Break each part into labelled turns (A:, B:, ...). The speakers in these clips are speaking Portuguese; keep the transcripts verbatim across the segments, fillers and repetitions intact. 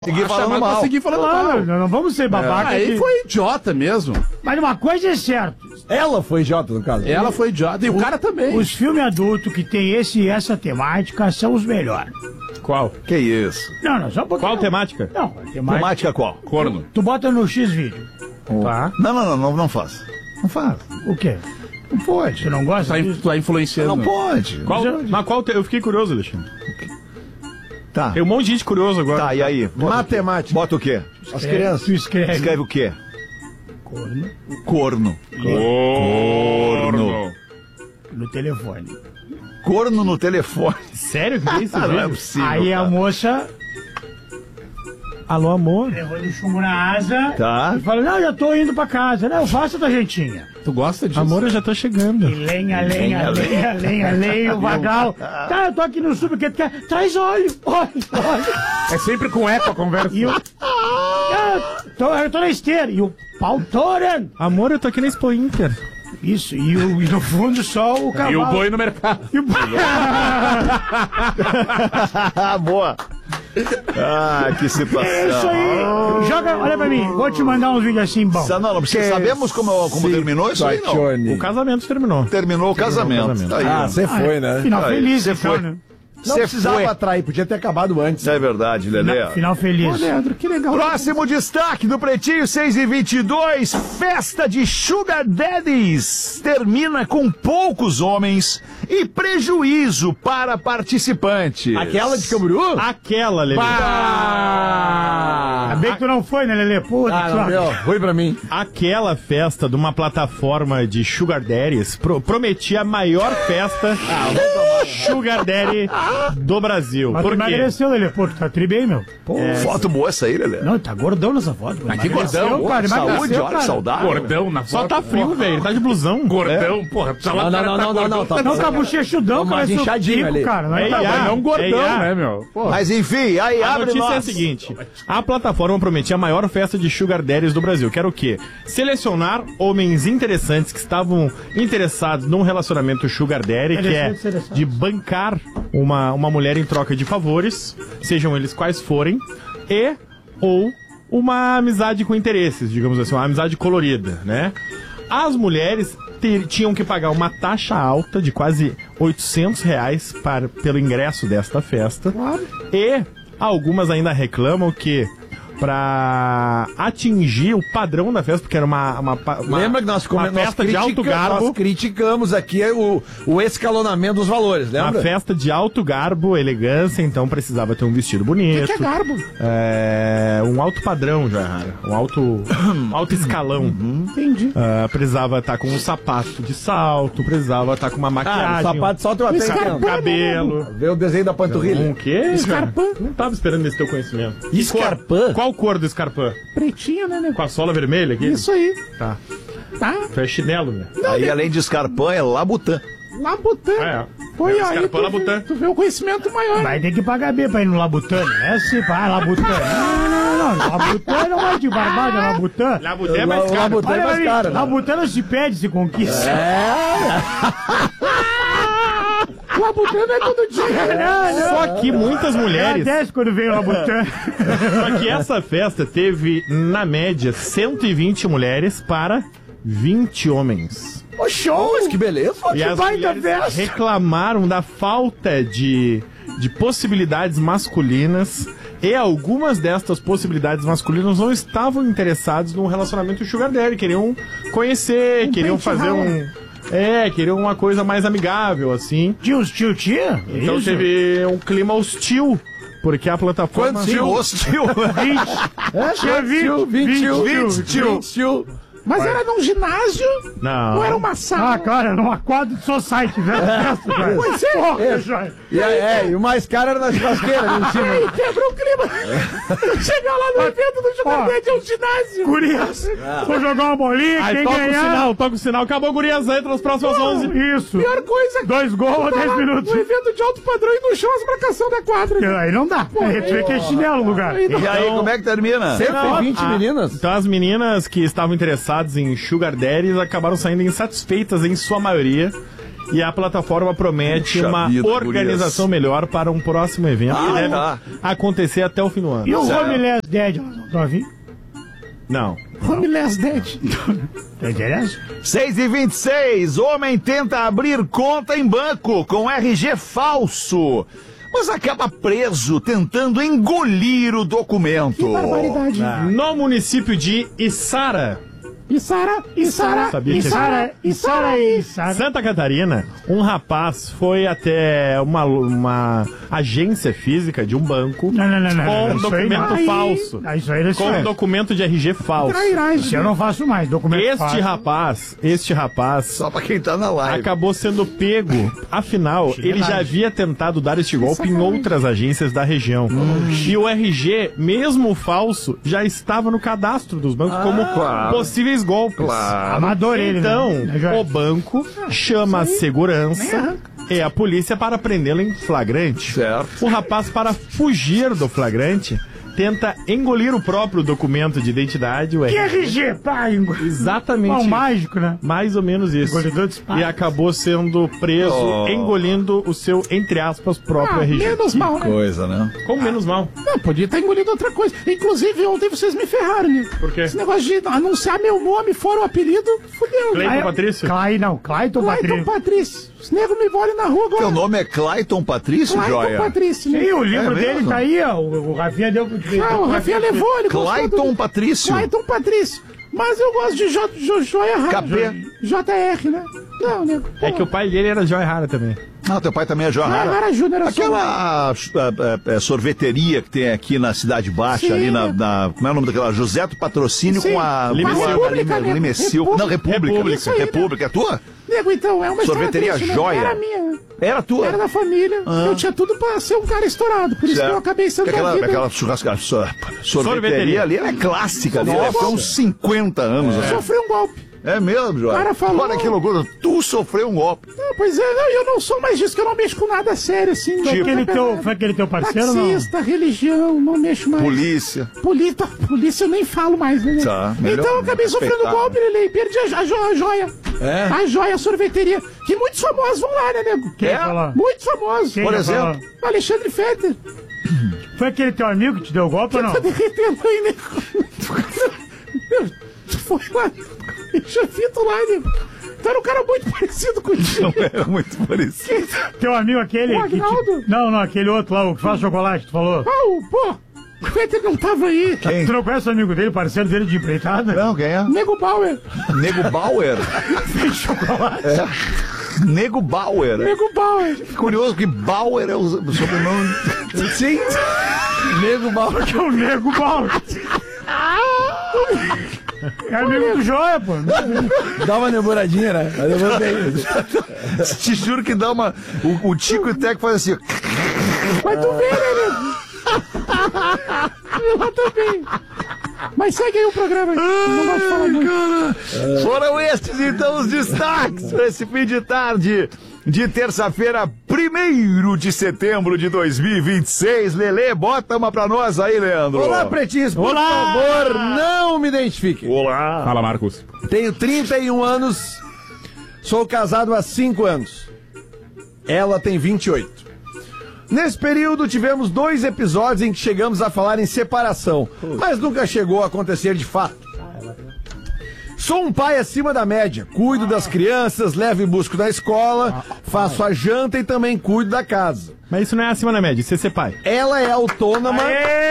A: Seguir falando mal.
B: Seguir falando mal.
C: Não, não vamos ser babaca.
B: É. Aí
C: que...
B: foi idiota mesmo.
C: Mas uma coisa é certa.
A: Ela foi idiota, no caso.
B: Ela foi idiota. E o, o cara também.
C: Os filmes adultos que tem esse essa temática são os melhores.
D: Qual?
A: Que isso?
C: Não, não, só um pouquinho.
D: Qual temática?
C: Não, temática.
A: Temática qual?
B: Corno.
C: Tu bota no X-Vídeo.
D: Tá.
A: Não, não, não, não, não faço. Não faço.
C: O quê?
A: Não pode.
C: Tu não gosta
B: Tá,
C: disso?
B: tá influenciando.
A: Não pode.
D: Qual? Na qual te... Eu fiquei curioso, Alexandre.
A: Tá.
D: Tem um monte de gente curioso agora.
A: Tá, e aí? Bota
E: Matemática.
A: Bota o quê?
E: As crianças.
C: Tu escreve.
A: Escreve o quê?
C: Corno
A: Corno.
D: Corno.
C: no telefone.
A: Corno no telefone.
D: Sério que tem esse
A: Ah, não é
D: vídeo?
A: possível.
C: Aí
A: cara.
C: a moça
D: Alô, amor?
C: levando o chumbo na asa
A: Tá.
C: e fala, não, já tô indo pra casa. Não, faça da gentinha.
B: Tu gosta disso?
D: Amor, eu já tô chegando.
C: E lenha, lenha, lenha, lenha, lenha, o vagal. Tá, eu tô aqui no sub, o que tu quer? Traz óleo, óleo, óleo.
B: É sempre com eco a conversa.
C: E o... Ah, tô, eu tô na esteira. E o pau torando.
D: Amor, eu tô aqui na Expo Inter.
C: Isso, e, o, e no fundo só o cavalo.
B: E o boi no mercado.
C: E o boi.
A: Boa. Ah, que situação.
C: É isso aí. Joga, olha pra mim, vou te mandar uns vídeos assim, bom.
A: Sa- Não, não, porque sabemos como, como terminou isso aí, não?
E: Tatione.
D: O casamento terminou.
A: Terminou o casamento.
D: casamento.
A: Tá aí,
E: Ah,
A: ó.
E: você foi, né?
C: Final
A: Aí,
C: feliz,
A: você
C: então,
A: foi.
C: né?
E: Não
A: Cê
E: precisava
A: foi.
E: atrair, podia ter acabado antes.
A: Isso é verdade, Lelê.
C: Final feliz.
B: Leandro, que legal.
A: Próximo destaque do Pretinho seis e vinte e dois. Festa de Sugar Daddies termina com poucos homens e prejuízo para participantes.
E: Aquela de Camboriú?
D: Aquela, Lelê.
C: Ainda bem que tu não foi, né, Lelê? Puta,
E: Ah, não,
C: que
E: meu, foi pra mim.
D: Aquela festa de uma plataforma de Sugar Daddies pro- prometia a maior festa Sugar Daddy do Brasil.
C: Mas tu
D: Por quê?
C: emagreceu, Lelê. Pô, tu tá tri bem, meu. Pô,
A: Foto boa essa aí, Lelê.
C: não, tá gordão nessa foto.
B: Ah, que
C: Emagreceu,
B: gordão,
C: cara,
A: Saúde,
C: emagreceu,
A: olha,
C: cara.
A: saudável.
B: Gordão na
D: Só
B: foto.
D: tá frio, velho. Ele tá de blusão.
B: Gordão, porra. Tá lá,
E: Não,
B: cara,
E: não,
B: tá
E: não, não,
B: gordão.
E: não, tá-
C: Não, tá bochechudão,
E: Tá
C: cara.
E: mais
C: seu
E: inchadinho
C: tipo,
E: ali.
C: cara. Não
D: É,
C: é,
D: ia.
B: Mas não gordão,
D: Ei,
B: né, meu? Porra.
A: Mas enfim, aí
D: A
A: abre
D: notícia
A: nós.
D: é a seguinte: a plataforma prometia a maior festa de Sugar Daddies do Brasil. Que era o quê? Selecionar homens interessantes que estavam interessados num relacionamento Sugar Daddy, que é
C: Interessante.
D: de bancar uma, uma mulher em troca de favores, sejam eles quais forem, e ou uma amizade com interesses, digamos assim, uma amizade colorida, né? As mulheres ter- tinham que pagar uma taxa alta de quase oitocentos reais para, pelo ingresso desta festa. E algumas ainda reclamam que para atingir o padrão da festa, porque era uma, uma, uma,
E: Lembra que nós, come...
D: uma
E: nós,
D: festa de alto
E: critica-
D: garbo.
E: nós criticamos aqui o, o escalonamento dos valores,
D: Uma
E: lembra?
D: festa de alto garbo, elegância, então precisava ter um vestido bonito.
B: O que é garbo?
D: É, um alto padrão já, um alto, um alto escalão.
B: Entendi.
D: Ah, precisava estar com um sapato de salto, precisava estar com uma
E: Ah, o
D: maquiagem,
E: sapato de salto eu até
D: um
E: entendo.
D: cabelo.
E: Vê o desenho da panturrilha.
D: Um quê?
B: Escarpã.
D: cara? Não tava esperando esse teu conhecimento.
E: Escarpã?
D: Qual cor do escarpã?
B: Pretinho, né, né?
D: Com a sola vermelha aqui?
B: Isso aí.
D: Tá.
B: Tá.
D: Tu é chinelo, né?
A: Aí, além de escarpã, é labutã.
B: Labutã.
D: É.
B: Põe
D: É,
B: aí,
D: Escarpã,
B: tu, vê,
D: Labutã.
B: tu vê o conhecimento maior.
C: Vai ter que pagar B pra ir no Labutano. É assim, vai, Labutano. Não, não, não, não. Labutano não vai de barbada, Labutano.
D: Labutã é mais
E: O
D: caro.
E: Labutã é
C: Olha
E: mais
C: aí,
E: caro, né?
C: Labutano se pede, se conquista.
B: Labutã não é todo dia.
C: Não, não.
D: Só que muitas mulheres...
C: Agradece quando vem o Labutano.
D: Só que essa festa teve, na média, cento e vinte mulheres para vinte homens.
E: Ô, show, mas que beleza.
D: E as
C: baita
D: mulheres
C: festa.
D: reclamaram da falta de, de possibilidades masculinas, e algumas destas possibilidades masculinas não estavam interessados num relacionamento Sugar Daddy, queriam conhecer, queriam fazer um... É, queriam uma coisa mais amigável, assim.
C: Tinha uns tio tia?
D: Então
C: Isso.
D: teve um clima hostil, porque a plataforma...
E: Quantos tio?
A: Hostil.
E: É,
C: Tinha
E: vinte,
C: vinte,
E: vinte,
C: tio.
E: vinte, tio.
B: Mas era num ginásio
D: Não.
B: ou era uma sala?
C: Ah, cara, numa quadra de society, velho. Festa, cara.
B: Pois é.
C: Porra, Jorge.
E: E, aí, é, e o mais caro era na churrasqueira, ali em cima.
B: Aí quebrou o clima. Chegar lá no evento do
C: Ó.
B: Sugar Daddy é um ginásio.
C: Gurias, vou jogar uma bolinha,
D: Aí
C: quem
D: toca o
C: ganhar...
D: sinal, toca o sinal. Acabou, gurias, entra nas próximas onze.
C: Isso.
B: Pior coisa.
C: Dois gols,
B: tá
C: dez
B: lá
C: minutos.
B: No evento de alto padrão e no chão as marcação da quadra.
C: Aí não dá. Aí tu vê que é chinelo no lugar.
A: E aí, como é que termina?
E: cento e vinte
D: Ah,
E: meninas.
D: Então as meninas que estavam interessadas em Sugar Daddies acabaram saindo insatisfeitas em sua maioria E a plataforma promete
A: Puxa
D: uma
A: vida,
D: organização
A: gurias.
D: melhor para um próximo evento
A: Ah,
D: que deve
A: tá.
D: acontecer até o fim do ano.
C: E o
A: Certo.
C: Homeless Dead, não tô ouvindo?
D: Não.
C: Homeless Dead. Tá interessado?
A: seis e vinte e seis, homem tenta abrir conta em banco com R G falso, mas acaba preso tentando engolir o documento.
C: Barbaridade.
D: No município de Içara,
C: E Sara, e Sara,
D: Sabia
C: e
D: que-
C: Sara, e Sara, e Sara.
D: Santa Catarina, um rapaz foi até uma, uma agência física de um banco
C: Não, não, não, não.
D: com
C: não,
D: um
C: isso aí
D: documento
C: não.
D: falso.
C: Ah, isso aí não
D: Com um
C: é.
D: documento de R G falso.
C: Isso eu não faço mais, documento
D: Este
C: falso.
D: rapaz, este rapaz
A: Só pra quem tá na live.
D: acabou sendo pego. Afinal, ele já havia tentado dar este golpe em outras agências da região. E o R G, mesmo falso, já estava no cadastro dos bancos como
A: claro.
D: possíveis golpes.
C: Amador ele,
D: Então,
C: né? Já-
D: o banco chama a segurança e a polícia para prendê-lo em flagrante.
A: Certo.
D: O rapaz, para fugir do flagrante, tenta engolir o próprio documento de identidade, o
C: Que
D: R G.
C: R G, pai?
D: Exatamente.
C: Pau
D: isso.
C: mágico, né?
D: Mais ou menos isso.
C: Engolidor de espada.
D: E acabou sendo preso,
A: Oh.
D: engolindo o seu, entre aspas, próprio R G.
B: Menos mal, né?
A: Coisa, né?
D: Como menos mal?
B: Não, podia estar engolindo outra coisa. Inclusive, ontem vocês me ferraram, né?
D: Por quê?
B: Esse negócio de anunciar meu nome fora o apelido, fudeu.
D: Cleiton
B: Aí-
D: Patrício?
C: Clay, não, Clayton
B: Clayton
C: Patrício.
B: Patrício. Os negros me olham na rua agora.
A: Teu nome é Clayton Patrício,
B: Clayton
A: joia?
B: Patrício, né?
C: E o livro
A: É
C: dele
A: mesmo?
C: tá aí, ó. O, o Rafinha deu.
B: Ah, o Rafinha levou, ele gostou
A: Clayton
B: do-
A: Patrício.
B: Clayton Patrício. Mas eu gosto de Jo- Jo- Joia Rara.
A: K P.
B: J R, né? Não, nego.
D: É que o pai dele era Joy Rara também.
A: Ah, teu pai também é Joia
B: Joia
A: Rara.
B: Rara Júnior. era só-
A: Aquela a, a, a, sorveteria que tem aqui na Cidade Baixa,
B: Sim.
A: ali na, na- como é o nome daquela? José do Patrocínio
B: Sim.
A: com a...
D: Limecil.
A: com a-
B: República,
A: Lime-
B: né?
A: Limecil.
B: República.
A: Não, República.
D: República.
B: Isso aí, né?
A: República. É tua?
B: Nego, então, é uma história
A: Sorveteria
B: triste, né?
A: Joia.
B: Era minha.
A: Era tua?
B: Era da família.
A: Ah.
B: Eu tinha tudo pra ser um cara estourado. Por isso
A: Certo.
B: que eu acabei sendo
A: aquela,
B: da vida.
A: aquela churrasca, sor- sorveteria,
D: Sorveteria.
A: ali, ela é clássica ali, ela tem uns cinquenta anos. assim.
B: Sofri um golpe.
A: É mesmo, Joia?
B: cara falou-
A: Olha que loucura, tu sofreu um golpe.
B: Ah, pois é, não, eu não sou mais disso, que eu não mexo com nada sério, assim.
C: Foi
B: não
C: aquele
B: pega
C: teu,
B: nada.
C: foi aquele teu parceiro ou não?
B: Taxista, religião, não mexo mais.
A: Polícia.
B: Polícia, polícia eu nem falo mais, né?
A: Tá, melhor
B: então eu acabei sofrendo
A: respeitar.
B: golpe, Lelê, perdi a, a, jo- a joia.
A: É?
B: A joia sorveteria. Que muitos famosos vão lá, né, nego?
C: Quem
A: É?
C: falou?
B: Muitos famosos.
C: Quem
A: Por
C: já
A: exemplo?
C: falou?
B: Alexandre Fetter.
C: Foi aquele teu amigo que te deu o golpe ou não?
B: Tá derretendo aí, nego. Meu, tu foi lá. Deixa fito lá, nego. Tu era um cara muito parecido contigo.
A: É muito parecido.
C: Teu amigo aquele
B: O
C: que te...
B: Agnaldo?
C: Não, não, aquele outro lá, o que faz chocolate, tu falou.
B: Ah, o, pô, o Fetter não tava aí.
A: Quem?
C: Tu não conhece o amigo dele, parceiro dele de empreitada?
A: Não, quem é?
B: Nego Bauer.
A: Nego Bauer.
C: Fez chocolate.
A: Nego Bauer.
B: Nego Bauer.
A: Curioso que Bauer é o sobrenome. Sim. Nego Bauer.
C: É o Nego Bauer. É amigo do Joia, pô.
E: Dá uma demoradinha, né? Mas eu vou bem.
A: Te juro que dá uma. O, o Tico e o Teco faz assim.
B: Mas tu vê, né, nego? Eu também. Mas segue aí o programa. Não gosto de falar muito.
A: Foram estes então os destaques para esse fim de tarde de terça-feira, primeiro de setembro de dois mil e vinte e seis. Lelê, bota uma pra nós aí, Leandro.
E: Olá, pretinhos, por
C: Olá!
E: favor, não me identifiquem.
A: Olá.
D: Fala, Marcos.
E: Tenho trinta e um anos, sou casado há cinco anos. Ela tem vinte e oito. Nesse período tivemos dois episódios em que chegamos a falar em separação, mas nunca chegou a acontecer de fato. Sou um pai acima da média, cuido das crianças, levo e busco da escola, faço a janta e também cuido da casa.
D: Mas isso não é acima da média, você ser pai.
E: Ela é autônoma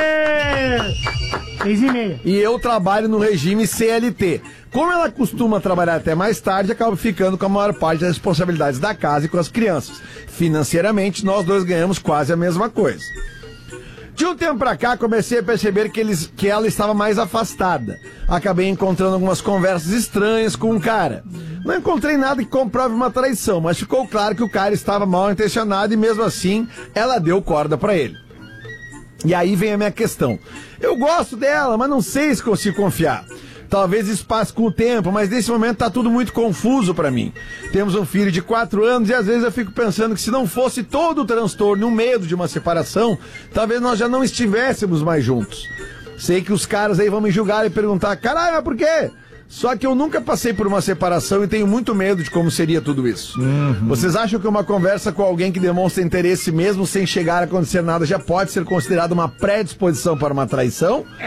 C: Seis e meia.
E: e eu trabalho no regime C L T. Como ela costuma trabalhar até mais tarde, acaba ficando com a maior parte das responsabilidades da casa e com as crianças. Financeiramente, nós dois ganhamos quase a mesma coisa. De um tempo pra cá, comecei a perceber que, eles, que ela estava mais afastada. Acabei encontrando algumas conversas estranhas com um cara. Não encontrei nada que comprove uma traição, mas ficou claro que o cara estava mal intencionado e mesmo assim, ela deu corda pra ele. E aí vem a minha questão. Eu gosto dela, mas não sei se consigo confiar. Talvez isso passe com o tempo, mas nesse momento tá tudo muito confuso pra mim. Temos um filho de quatro anos e às vezes eu fico pensando que se não fosse todo o transtorno, o medo de uma separação, talvez nós já não estivéssemos mais juntos. Sei que os caras aí vão me julgar e perguntar, caralho, mas por quê? Só que eu nunca passei por uma separação e tenho muito medo de como seria tudo isso. Uhum. Vocês acham que uma conversa com alguém que demonstra interesse mesmo sem chegar a acontecer nada já pode ser considerada uma predisposição para uma traição?